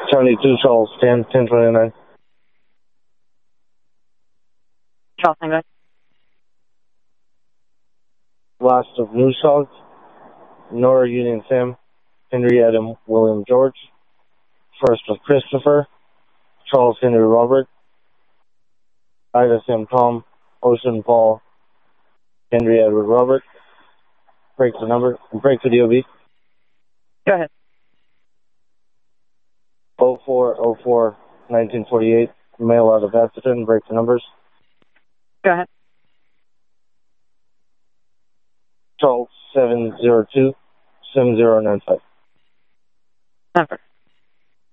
72 Charles 10, 1029. Charles, hang on. Last of Newshog, Nora Union Sam, Henry Adam William George. First of Christopher, Charles Henry Robert, Ida Sam Tom, Ocean Paul, Henry Edward Robert. Break the number, break the DOB. Go ahead. 0404 1948, mail out of Atherton, break the numbers. Go ahead. Charles 702 7095. Number.